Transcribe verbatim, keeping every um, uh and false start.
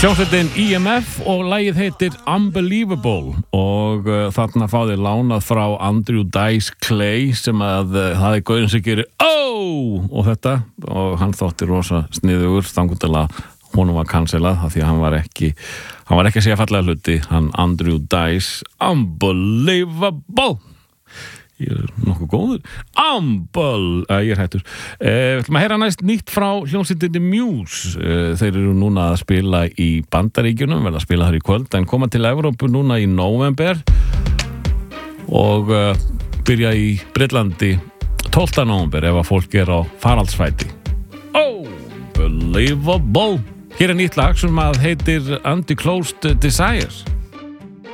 Hljómsveitin E M F og lagið heitir Unbelievable og uh, þarna fá þeir lánað frá Andrew Dice Clay sem að uh, það er gauðin sem gerir oh! og þetta og hann þótti rosa sniðugur þangað til að honum var cancelað af því að hann var ekki hann var ekki að segja fallega hluti hann Andrew Dice Unbelievable ég er nokkuð góður Ambul, uh, ég er hættur uh, við ætlum að heyra næst nýtt frá hljómsveitinni Muse uh, þeir eru núna að spila í Bandaríkjunum verða að spila þar í kvöld en koma til Evrópu núna í nóvember og uh, byrja í Bretlandi tólfta nóvember ef að fólk er á faraldsfæti Unbelievable hér er nýtt lag sem að heitir Undisclosed Desires